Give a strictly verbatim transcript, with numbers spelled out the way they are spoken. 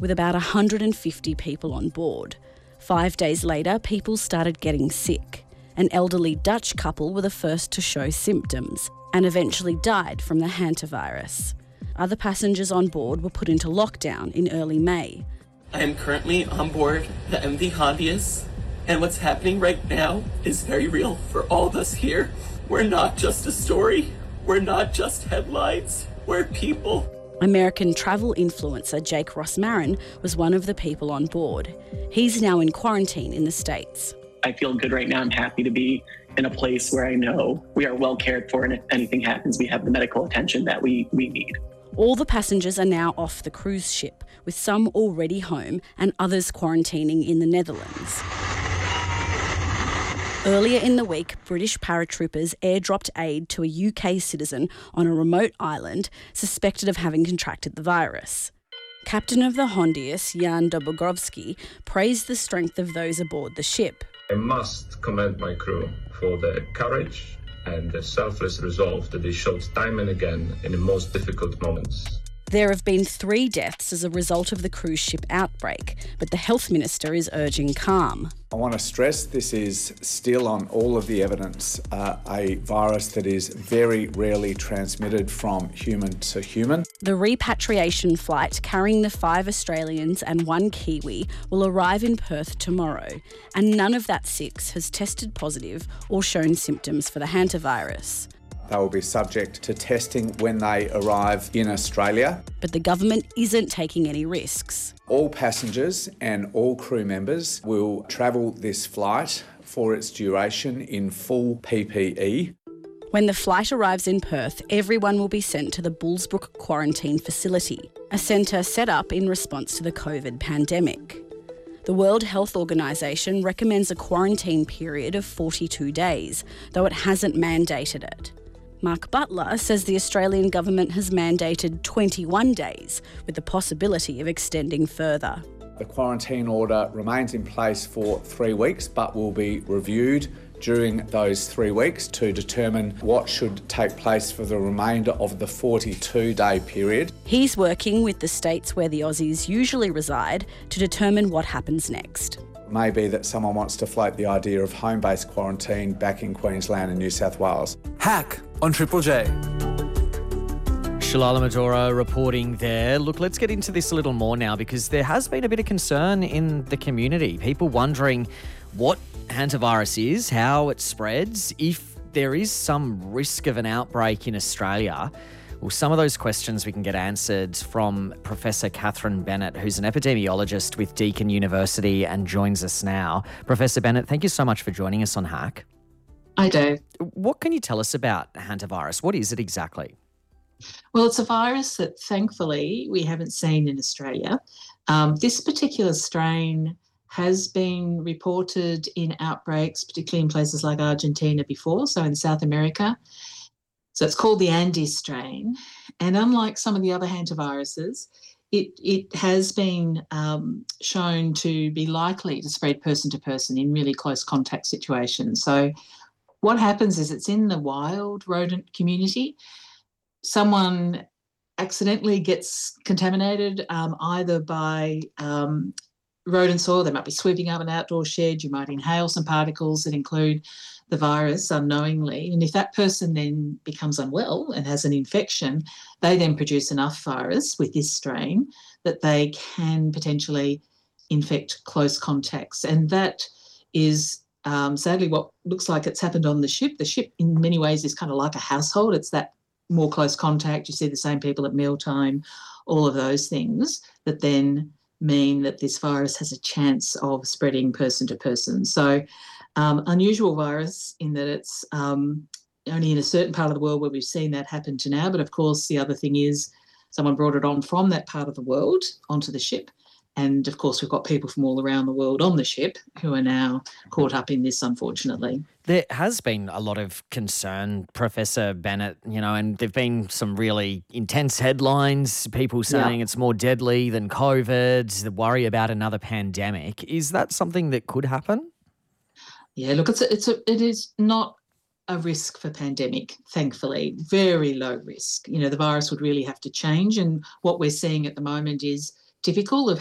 with about one hundred fifty people on board. Five days later, people started getting sick. An elderly Dutch couple were the first to show symptoms and eventually died from the hantavirus. Other passengers on board were put into lockdown in early May. I am currently on board the M V Hondius, and what's happening right now is very real for all of us here. We're not just a story. We're not just headlines. We're people. American travel influencer Jake Ross-Marin was one of the people on board. He's now in quarantine in the States. I feel good right now. I'm happy to be in a place where I know we are well cared for, and if anything happens, we have the medical attention that we, we need. All the passengers are now off the cruise ship, with some already home and others quarantining in the Netherlands. Earlier in the week, British paratroopers airdropped aid to a U K citizen on a remote island suspected of having contracted the virus. Captain of the Hondius, Jan Dobogrovsky, praised the strength of those aboard the ship. I must commend my crew for their courage and the selfless resolve that they showed time and again in the most difficult moments. There have been three deaths as a result of the cruise ship outbreak, but the health minister is urging calm. I want to stress this is still on all of the evidence uh, a virus that is very rarely transmitted from human to human. The repatriation flight carrying the five Australians and one Kiwi will arrive in Perth tomorrow, and none of that six has tested positive or shown symptoms for the hantavirus. They will be subject to testing when they arrive in Australia. But the government isn't taking any risks. All passengers and all crew members will travel this flight for its duration in full P P E. When the flight arrives in Perth, everyone will be sent to the Bullsbrook Quarantine Facility, a centre set up in response to the COVID pandemic. The World Health Organisation recommends a quarantine period of forty-two days, though it hasn't mandated it. Mark Butler says the Australian government has mandated twenty-one days, with the possibility of extending further. The quarantine order remains in place for three weeks, but will be reviewed during those three weeks to determine what should take place for the remainder of the forty-two day period. He's working with the states where the Aussies usually reside to determine what happens next. Maybe that someone wants to float the idea of home-based quarantine back in Queensland and New South Wales. Hack on Triple J. Shalala Madura reporting there. Look, let's get into this a little more now because there has been a bit of concern in the community. People wondering what hantavirus is, how it spreads, if there is some risk of an outbreak in Australia. Well, some of those questions we can get answered from Professor Catherine Bennett, who's an epidemiologist with Deakin University and joins us now. Professor Bennett, thank you so much for joining us on Hack. I do. What can you tell us about hantavirus? What is it exactly? Well, it's a virus that thankfully we haven't seen in Australia. Um, this particular strain has been reported in outbreaks, particularly in places like Argentina before, so in South America. So it's called the Andes strain. And unlike some of the other hantaviruses, it, it has been um, shown to be likely to spread person to person in really close contact situations. So what happens is it's in the wild rodent community. Someone accidentally gets contaminated um, either by um, rodent soil. They might be sweeping up an outdoor shed. You might inhale some particles that include the virus unknowingly. And if that person then becomes unwell and has an infection, they then produce enough virus with this strain that they can potentially infect close contacts. And that is um, sadly what looks like it's happened on the ship. The ship in many ways is kind of like a household. It's that more close contact. You see the same people at mealtime, all of those things that then mean that this virus has a chance of spreading person to person. So um, unusual virus in that it's um, only in a certain part of the world where we've seen that happen to now. But of course, the other thing is someone brought it on from that part of the world onto the ship. And of course, we've got people from all around the world on the ship who are now caught up in this, unfortunately. There has been a lot of concern, Professor Bennett, you know, and there've been some really intense headlines, people saying yeah. it's more deadly than COVID, the worry about another pandemic. Is that something that could happen? Yeah, look, it's a, it's a, it is not a risk for pandemic, thankfully, very low risk. You know, the virus would really have to change. And what we're seeing at the moment is typical of